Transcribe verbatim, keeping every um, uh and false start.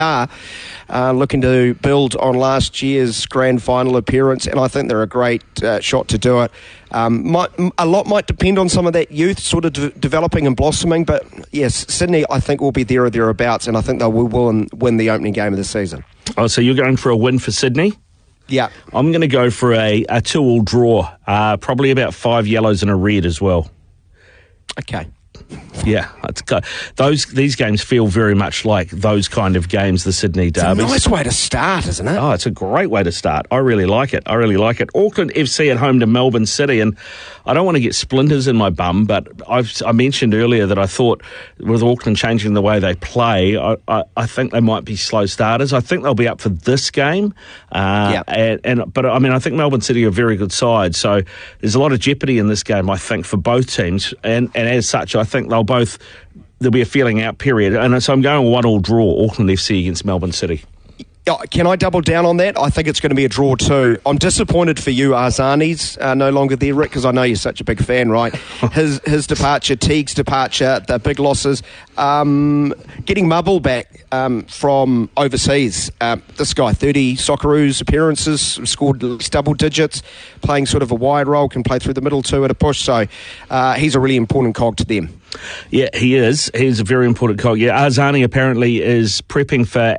are uh, looking to build on last year's grand final appearance, and I think they're a great uh, shot to do it. Um, might, a lot might depend on some of that youth sort of de- developing and blossoming, but yes, Sydney I think will be there or thereabouts, and I think they will win, win the opening game of the season. Oh, so you're going for a win for Sydney? Yeah. I'm going to go for a, a two-all draw, uh, probably about five yellows and a red as well. Okay. Yeah, it's go- those these games feel very much like those kind of games, the Sydney derbies. It's a nice way to start, isn't it? Oh, it's a great way to start. I really like it. I really like it. Auckland F C at home to Melbourne City, and I don't want to get splinters in my bum, but I've, I mentioned earlier that I thought with Auckland changing the way they play, I, I, I think they might be slow starters. I think they'll be up for this game, uh, yeah. and, and but I mean I think Melbourne City are a very good side, so there's a lot of jeopardy in this game. I think for both teams, and, and as such, I think they'll both. There'll be a feeling out period, and so I'm going one all draw. Auckland F C against Melbourne City. Can I double down on that? I think it's going to be a draw too. I'm disappointed for you, Arzani's uh, no longer there, Rick, because I know you're such a big fan, right? His his departure, Teague's departure, the big losses. Um, getting Mubble back um, from overseas. Uh, this guy, thirty Socceroos appearances, scored at least double digits, playing sort of a wide role, can play through the middle too at a push. So uh, he's a really important cog to them. Yeah, he is. He's a very important cog. Yeah, Arzani apparently is prepping for